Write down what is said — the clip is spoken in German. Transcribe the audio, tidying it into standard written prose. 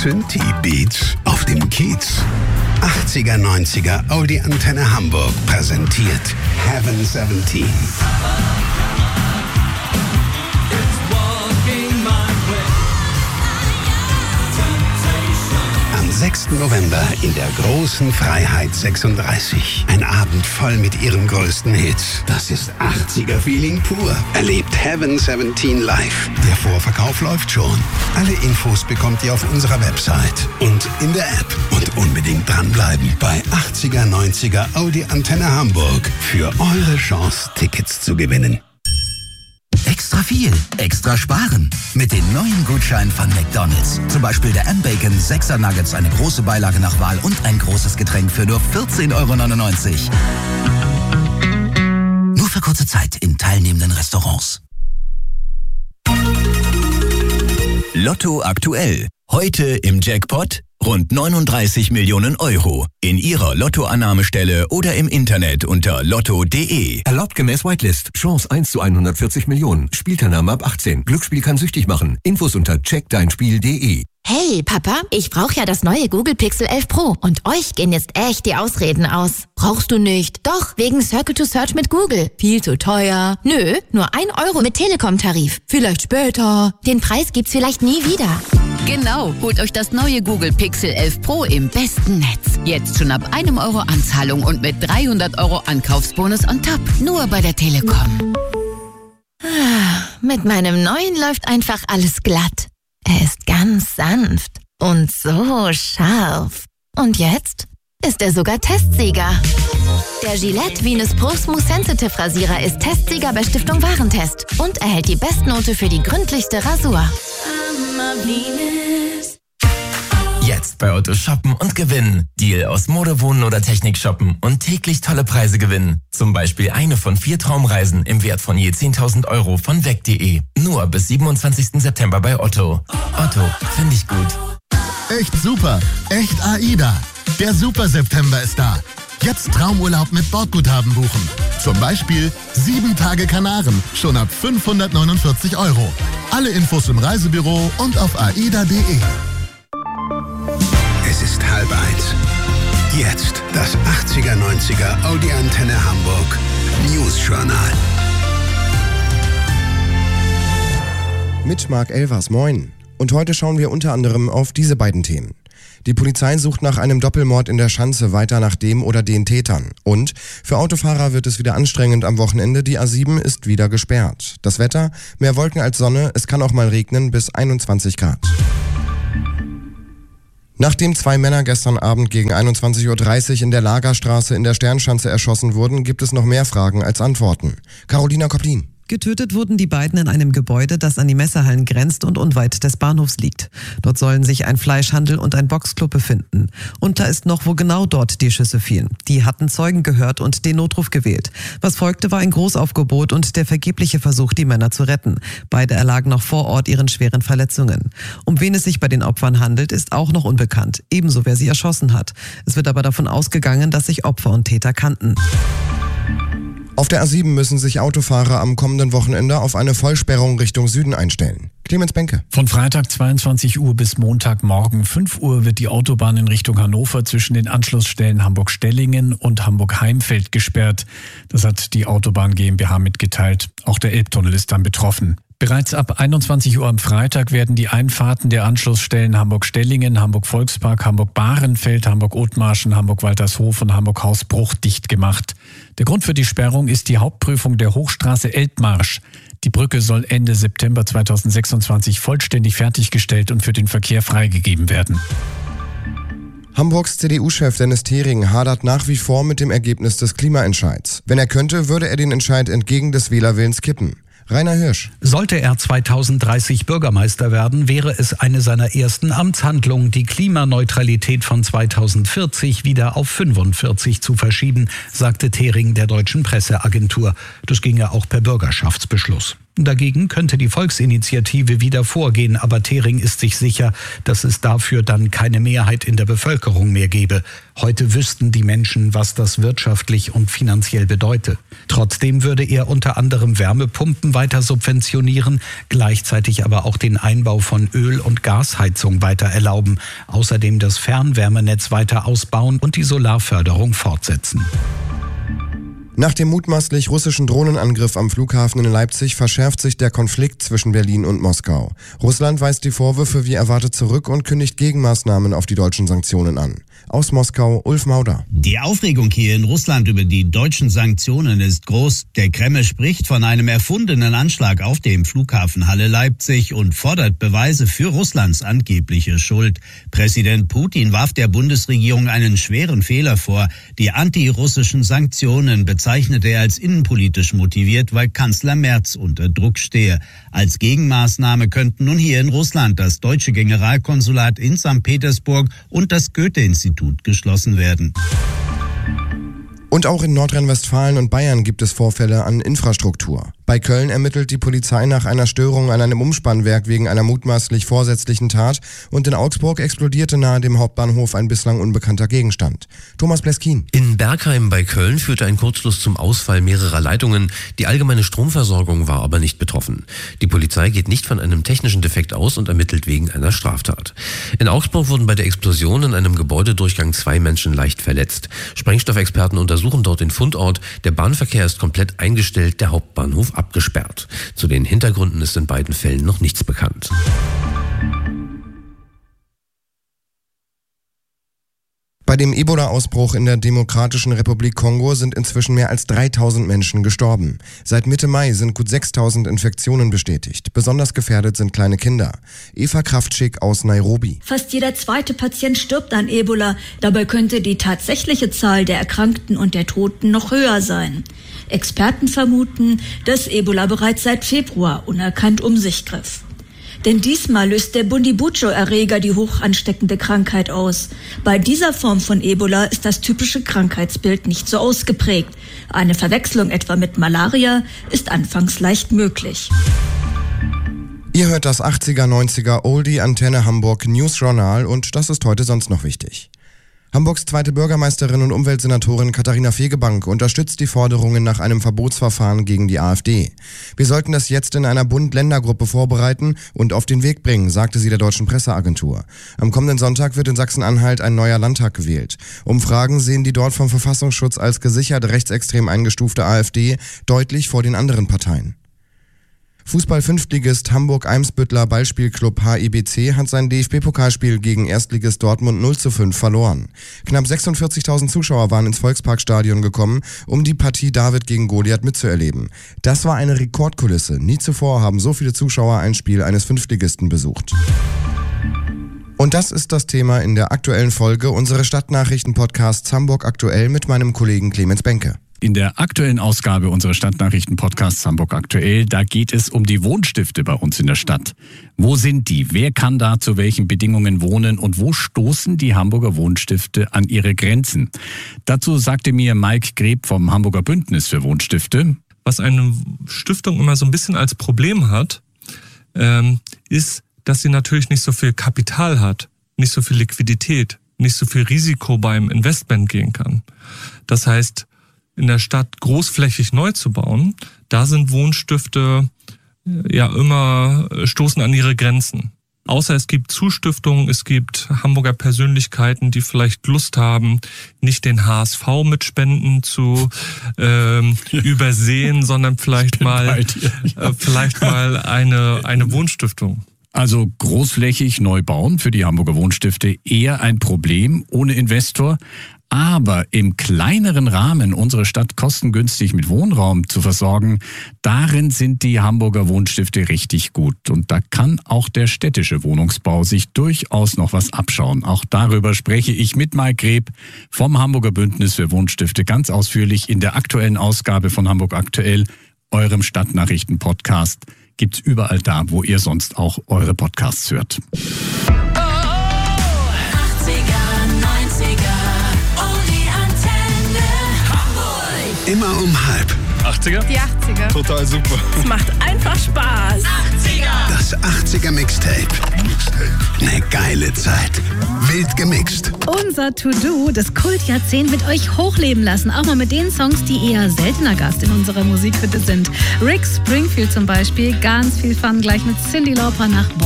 Infinity Beats auf dem Kiez. 80er, 90er Audi Antenne Hamburg präsentiert Heaven 17. Am 6. November in der großen Freiheit 36. Ein Abend voll mit ihren größten Hits. Das ist 80er-Feeling pur. Erlebt Heaven 17 live. Der Vorverkauf läuft schon. Alle Infos bekommt ihr auf unserer Website und in der App. Und unbedingt dranbleiben bei 80er, 90er Audi Antenne Hamburg für eure Chance, Tickets zu gewinnen. Extra viel, extra sparen. Mit den neuen Gutscheinen von McDonald's. Zum Beispiel der M-Bacon 6er Nuggets, eine große Beilage nach Wahl und ein großes Getränk für nur 14,99 €. Nur für kurze Zeit in teilnehmenden Restaurants. Lotto aktuell. Heute im Jackpot rund 39 Millionen €. In Ihrer Lottoannahmestelle oder im Internet unter lotto.de. Erlaubt gemäß Whitelist. Chance 1 zu 140 Millionen. Spielteilnahme ab 18. Glücksspiel kann süchtig machen. Infos unter checkdeinspiel.de. Hey, Papa, ich brauche ja das neue Google Pixel 11 Pro und euch gehen jetzt echt die Ausreden aus. Brauchst du nicht? Doch, wegen Circle to Search mit Google. Viel zu teuer. Nö, nur 1 € mit Telekom-Tarif. Vielleicht später. Den Preis gibt's vielleicht nie wieder. Genau, holt euch das neue Google Pixel 11 Pro im besten Netz. Jetzt schon ab 1 € Anzahlung und mit 300 € Ankaufsbonus on top. Nur bei der Telekom. Mit meinem neuen läuft einfach alles glatt. Er ist ganz sanft und so scharf. Und jetzt ist er sogar Testsieger. Der Gillette Venus Pro Smooth Sensitive Rasierer ist Testsieger bei Stiftung Warentest und erhält die Bestnote für die gründlichste Rasur. Jetzt bei Otto shoppen und gewinnen. Deal aus Mode, Wohnen oder Technik shoppen und täglich tolle Preise gewinnen. Zum Beispiel eine von 4 Traumreisen im Wert von je 10.000 € von weg.de. Nur bis 27. September bei Otto. Otto, finde ich gut. Echt super. Echt AIDA. Der Super September ist da. Jetzt Traumurlaub mit Bordguthaben buchen. Zum Beispiel 7 Tage Kanaren, schon ab 549 €. Alle Infos im Reisebüro und auf aida.de. Es ist 12:30. Jetzt das 80er, 90er Audi Antenne Hamburg News Journal. Mit Marc Elvers, moin. Und heute schauen wir unter anderem auf diese beiden Themen. Die Polizei sucht nach einem Doppelmord in der Schanze weiter nach dem oder den Tätern. Und für Autofahrer wird es wieder anstrengend am Wochenende. Die A7 ist wieder gesperrt. Das Wetter, mehr Wolken als Sonne, es kann auch mal regnen, bis 21 Grad. Nachdem 2 Männer gestern Abend gegen 21:30 Uhr in der Lagerstraße in der Sternschanze erschossen wurden, gibt es noch mehr Fragen als Antworten. Carolina Koplin. Getötet wurden die beiden in einem Gebäude, das an die Messehallen grenzt und unweit des Bahnhofs liegt. Dort sollen sich ein Fleischhandel und ein Boxclub befinden. Unklar ist noch, wo genau dort die Schüsse fielen. Die hatten Zeugen gehört und den Notruf gewählt. Was folgte, war ein Großaufgebot und der vergebliche Versuch, die Männer zu retten. Beide erlagen noch vor Ort ihren schweren Verletzungen. Um wen es sich bei den Opfern handelt, ist auch noch unbekannt. Ebenso wer sie erschossen hat. Es wird aber davon ausgegangen, dass sich Opfer und Täter kannten. Auf der A7 müssen sich Autofahrer am kommenden Wochenende auf eine Vollsperrung Richtung Süden einstellen. Clemens Benke. Von Freitag 22 Uhr bis Montagmorgen 5 Uhr wird die Autobahn in Richtung Hannover zwischen den Anschlussstellen Hamburg-Stellingen und Hamburg-Heimfeld gesperrt. Das hat die Autobahn GmbH mitgeteilt. Auch der Elbtunnel ist dann betroffen. Bereits ab 21 Uhr am Freitag werden die Einfahrten der Anschlussstellen Hamburg-Stellingen, Hamburg-Volkspark, Hamburg-Bahrenfeld, Hamburg-Othmarschen, Hamburg-Waltershof und Hamburg-Hausbruch dicht gemacht. Der Grund für die Sperrung ist die Hauptprüfung der Hochstraße Elbmarsch. Die Brücke soll Ende September 2026 vollständig fertiggestellt und für den Verkehr freigegeben werden. Hamburgs CDU-Chef Dennis Thering hadert nach wie vor mit dem Ergebnis des Klimaentscheids. Wenn er könnte, würde er den Entscheid entgegen des Wählerwillens kippen. Rainer Hirsch. Sollte er 2030 Bürgermeister werden, wäre es eine seiner ersten Amtshandlungen, die Klimaneutralität von 2040 wieder auf 45 zu verschieben, sagte Thering der deutschen Presseagentur. Das ginge auch per Bürgerschaftsbeschluss. Dagegen könnte die Volksinitiative wieder vorgehen, aber Thering ist sich sicher, dass es dafür dann keine Mehrheit in der Bevölkerung mehr gebe. Heute wüssten die Menschen, was das wirtschaftlich und finanziell bedeute. Trotzdem würde er unter anderem Wärmepumpen weiter subventionieren, gleichzeitig aber auch den Einbau von Öl- und Gasheizung weiter erlauben, außerdem das Fernwärmenetz weiter ausbauen und die Solarförderung fortsetzen. Nach dem mutmaßlich russischen Drohnenangriff am Flughafen in Leipzig verschärft sich der Konflikt zwischen Berlin und Moskau. Russland weist die Vorwürfe wie erwartet zurück und kündigt Gegenmaßnahmen auf die deutschen Sanktionen an. Aus Moskau, Ulf Mauder. Die Aufregung hier in Russland über die deutschen Sanktionen ist groß. Der Kreml spricht von einem erfundenen Anschlag auf dem Flughafen Halle Leipzig und fordert Beweise für Russlands angebliche Schuld. Präsident Putin warf der Bundesregierung einen schweren Fehler vor. Die antirussischen Sanktionen bezeichnete er als innenpolitisch motiviert, weil Kanzler Merz unter Druck stehe. Als Gegenmaßnahme könnten nun hier in Russland das deutsche Generalkonsulat in St. Petersburg und das Goethe-Institut geschlossen werden. Und auch in Nordrhein-Westfalen und Bayern gibt es Vorfälle an Infrastruktur. Bei Köln ermittelt die Polizei nach einer Störung an einem Umspannwerk wegen einer mutmaßlich vorsätzlichen Tat und in Augsburg explodierte nahe dem Hauptbahnhof ein bislang unbekannter Gegenstand. Thomas Bleskin. In Bergheim bei Köln führte ein Kurzschluss zum Ausfall mehrerer Leitungen. Die allgemeine Stromversorgung war aber nicht betroffen. Die Polizei geht nicht von einem technischen Defekt aus und ermittelt wegen einer Straftat. In Augsburg wurden bei der Explosion in einem Gebäudedurchgang 2 Menschen leicht verletzt. Sprengstoffexperten untersuchen dort den Fundort. Der Bahnverkehr ist komplett eingestellt, der Hauptbahnhof abgesperrt. Zu den Hintergründen ist in beiden Fällen noch nichts bekannt. Bei dem Ebola-Ausbruch in der Demokratischen Republik Kongo sind inzwischen mehr als 3000 Menschen gestorben. Seit Mitte Mai sind gut 6000 Infektionen bestätigt. Besonders gefährdet sind kleine Kinder. Eva Kraftschick aus Nairobi. Fast jeder zweite Patient stirbt an Ebola. Dabei könnte die tatsächliche Zahl der Erkrankten und der Toten noch höher sein. Experten vermuten, dass Ebola bereits seit Februar unerkannt um sich griff. Denn diesmal löst der Bundibujo-Erreger die hoch ansteckende Krankheit aus. Bei dieser Form von Ebola ist das typische Krankheitsbild nicht so ausgeprägt. Eine Verwechslung etwa mit Malaria ist anfangs leicht möglich. Ihr hört das 80er-90er Oldie Antenne Hamburg News Journal und das ist heute sonst noch wichtig. Hamburgs zweite Bürgermeisterin und Umweltsenatorin Katharina Fegebank unterstützt die Forderungen nach einem Verbotsverfahren gegen die AfD. Wir sollten das jetzt in einer Bund-Länder-Gruppe vorbereiten und auf den Weg bringen, sagte sie der Deutschen Presseagentur. Am kommenden Sonntag wird in Sachsen-Anhalt ein neuer Landtag gewählt. Umfragen sehen die dort vom Verfassungsschutz als gesichert rechtsextrem eingestufte AfD deutlich vor den anderen Parteien. Fußball-Fünftligist Hamburg-Eimsbüttler Ballspielclub HIBC hat sein DFB-Pokalspiel gegen Erstligist Dortmund 0:5 verloren. Knapp 46.000 Zuschauer waren ins Volksparkstadion gekommen, um die Partie David gegen Goliath mitzuerleben. Das war eine Rekordkulisse. Nie zuvor haben so viele Zuschauer ein Spiel eines Fünftligisten besucht. Und das ist das Thema in der aktuellen Folge unseres Stadtnachrichten-Podcasts Hamburg aktuell mit meinem Kollegen Clemens Benke. In der aktuellen Ausgabe unseres Stadtnachrichten-Podcasts Hamburg aktuell, da geht es um die Wohnstifte bei uns in der Stadt. Wo sind die? Wer kann da zu welchen Bedingungen wohnen? Und wo stoßen die Hamburger Wohnstifte an ihre Grenzen? Dazu sagte mir Mike Greb vom Hamburger Bündnis für Wohnstifte. Was eine Stiftung immer so ein bisschen als Problem hat, ist, dass sie natürlich nicht so viel Kapital hat, nicht so viel Liquidität, nicht so viel Risiko beim Investment gehen kann. Das heißt, in der Stadt großflächig neu zu bauen, da sind Wohnstifte ja immer stoßen an ihre Grenzen. Außer es gibt Zustiftungen, es gibt Hamburger Persönlichkeiten, die vielleicht Lust haben, nicht den HSV mit Spenden zu übersehen, sondern vielleicht mal eine Wohnstiftung. Also großflächig neu bauen für die Hamburger Wohnstifte eher ein Problem ohne Investor. Aber im kleineren Rahmen unsere Stadt kostengünstig mit Wohnraum zu versorgen, darin sind die Hamburger Wohnstifte richtig gut. Und da kann auch der städtische Wohnungsbau sich durchaus noch was abschauen. Auch darüber spreche ich mit Mike Greb vom Hamburger Bündnis für Wohnstifte ganz ausführlich in der aktuellen Ausgabe von Hamburg aktuell, eurem Stadtnachrichten-Podcast. Gibt's überall da, wo ihr sonst auch eure Podcasts hört. Immer um 1:30. 80er? Die 80er. Total super. Es macht einfach Spaß. 80er! Das 80er Mixtape. Eine geile Zeit. Wild gemixt. Unser To-Do, das Kultjahrzehnt, wird euch hochleben lassen. Auch mal mit den Songs, die eher seltener Gast in unserer Musikhütte sind. Rick Springfield zum Beispiel. Ganz viel Fun gleich mit Cyndi Lauper nach